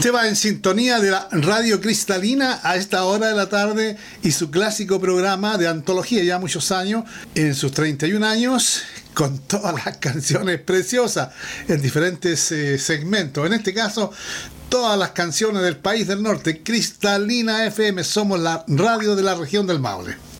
Usted va en sintonía de la Radio Cristalina a esta hora de la tarde y su clásico programa de antología, ya muchos años, en sus 31 años, con todas las canciones preciosas en diferentes segmentos. En este caso, todas las canciones del país del norte. Cristalina FM, somos la radio de la región del Maule.